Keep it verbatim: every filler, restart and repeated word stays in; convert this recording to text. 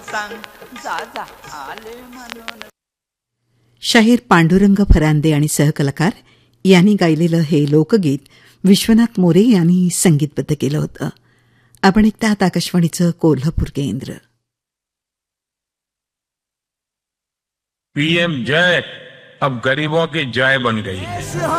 सांग जा जा आले म्हणून. शाहीर पांडुरंग फरांदे आणि सहकलाकार यांनी गायलेलं हे लोकगीत विश्वनाथ मोरे यांनी संगीतबद्ध केलं होतं. आपण ऐकतात आकाशवाणीचं कोल्हापूर केंद्र. पीएम जय अब गरीबों की जय बन गई है.